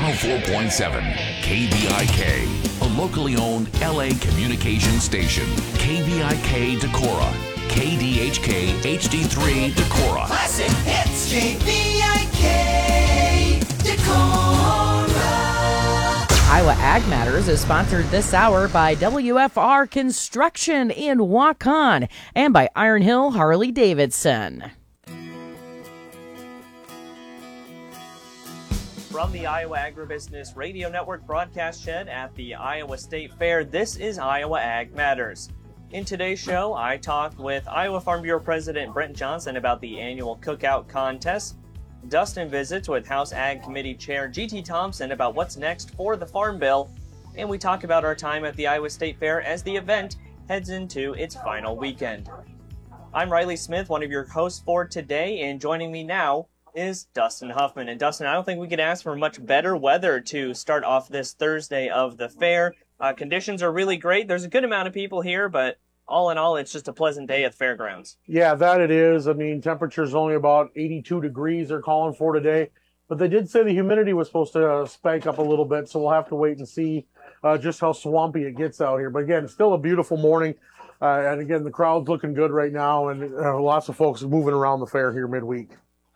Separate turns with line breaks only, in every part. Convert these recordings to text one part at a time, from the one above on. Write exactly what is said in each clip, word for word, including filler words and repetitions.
oh four point seven K V I K, a locally owned L A communication station. K V I K Decorah, K D H K H D three Decorah.
Classic hits, K V I K Decorah.
Iowa Ag Matters is sponsored this hour by W F R Construction in Waukon and by Iron Hill Harley Davidson.
From the Iowa Agribusiness Radio Network broadcast shed at the Iowa State Fair, this is Iowa Ag Matters. In today's show, I talked with Iowa Farm Bureau President Brent Johnson about the annual cookout contest. Dustin visits with House Ag Committee Chair G T Thompson about what's next for the Farm Bill. And we talk about our time at the Iowa State Fair as the event heads into its final weekend. I'm Riley Smith, one of your hosts for today, and joining me now is Dustin Huffman. And Dustin, I don't think we could ask for much better weather to start off this Thursday of the fair. Uh, conditions are really great. There's a good amount of people here, but all in all, it's just a pleasant day at the fairgrounds.
Yeah, that it is. I mean, temperature's only about eighty-two degrees they're calling for today. But they did say the humidity was supposed to uh, spike up a little bit, so we'll have to wait and see uh, just how swampy it gets out here. But again, still a beautiful morning. Uh, and again, the crowd's looking good right now, and uh, lots of folks moving around the fair here midweek.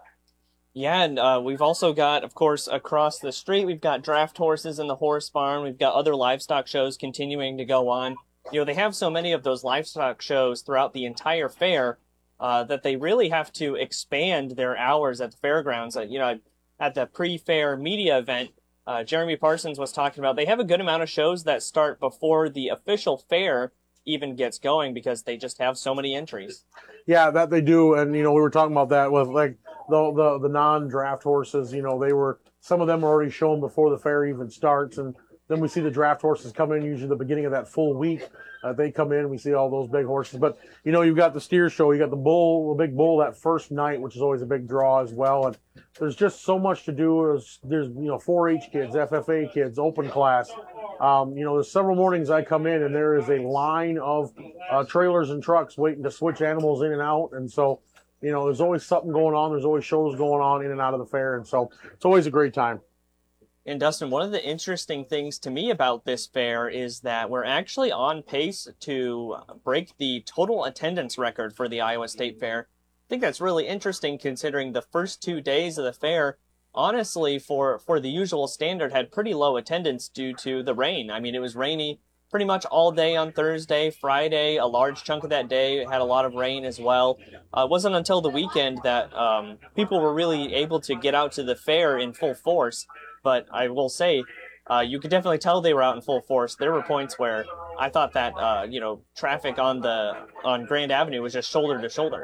Yeah, and uh, we've also got, of course, across the street, we've got draft horses in the horse barn. We've got other livestock shows continuing to go on. You know, they have so many of those livestock shows throughout the entire fair uh, that they really have to expand their hours at the fairgrounds. Uh, you know, at the pre-fair media event, uh, Jeremy Parsons was talking about they have a good amount of shows that start before the official fair even gets going because they just have so many entries.
Yeah, that they do. And, you know, we were talking about that with, like, the the, the non-draft horses. You know, they were, some of them are already shown before the fair even starts. And then we see the draft horses come in, usually the beginning of that full week. Uh, they come in, we see all those big horses. But, you know, you've got the steer show, you got the bull, the big bull that first night, which is always a big draw as well. And there's just so much to do. There's, there's you know, four H kids, F F A kids, open class. Um, you know, there's several mornings I come in and there is a line of uh, trailers and trucks waiting to switch animals in and out. And so, you know, there's always something going on. There's always shows going on in and out of the fair. And so it's always a great time.
And Dustin, one of the interesting things to me about this fair is that we're actually on pace to break the total attendance record for the Iowa State Fair. I think that's really interesting considering the first two days of the fair, honestly, for, for the usual standard, had pretty low attendance due to the rain. I mean, it was rainy pretty much all day on Thursday. Friday, a large chunk of that day had a lot of rain as well. Uh, it wasn't until the weekend that um, people were really able to get out to the fair in full force. But I will say, uh, you could definitely tell they were out in full force. There were points where I thought that, uh, you know, traffic on the on Grand Avenue was just shoulder to shoulder.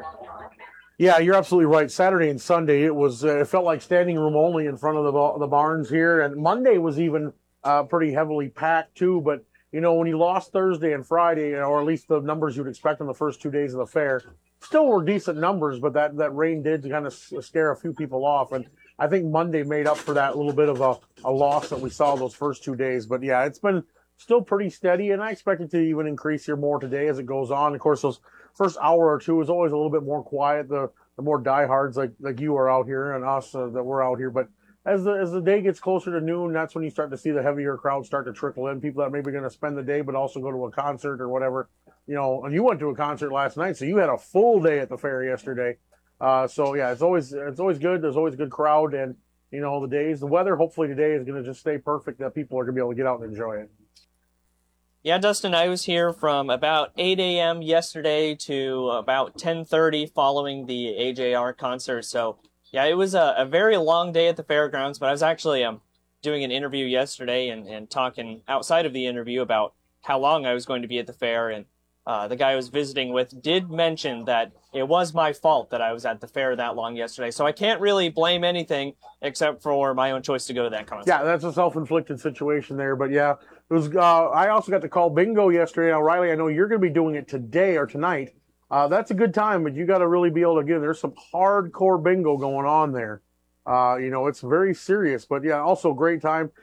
Yeah, you're absolutely right. Saturday and Sunday, it was uh, it felt like standing room only in front of the the barns here. And Monday was even uh, pretty heavily packed too. But you know, when you lost Thursday and Friday, or at least the numbers you'd expect on the first two days of the fair, still were decent numbers. But that that rain did kind of scare a few people off. And I think Monday made up for that little bit of a, a loss that we saw those first two days. But yeah, it's been still pretty steady, and I expect it to even increase here more today as it goes on. Of course, those first hour or two is always a little bit more quiet. The the more diehards like like you are out here and us uh, that we're out here. But as the as the day gets closer to noon, that's when you start to see the heavier crowd start to trickle in. People that maybe going to spend the day, but also go to a concert or whatever. You know, and you went to a concert last night, so you had a full day at the fair yesterday. Uh, so yeah, it's always it's always good. There's always a good crowd, and you know the days, the weather. Hopefully today is going to just stay perfect. That people are going to be able to get out and enjoy it.
Yeah, Dustin, I was here from about eight a.m. yesterday to about ten thirty following the A J R concert. So yeah, it was a, a very long day at the fairgrounds. But I was actually um doing an interview yesterday and and talking outside of the interview about how long I was going to be at the fair, and Uh, the guy I was visiting with did mention that it was my fault that I was at the fair that long yesterday. So I can't really blame anything except for my own choice to go to that concert.
Yeah, that's a self-inflicted situation there. But yeah, it was. Uh, I also got to call bingo yesterday. Now, Riley, I know you're going to be doing it today or tonight. Uh, that's a good time, but you got to really be able to get. There's some hardcore bingo going on there. Uh, you know, it's very serious. But yeah, also great time.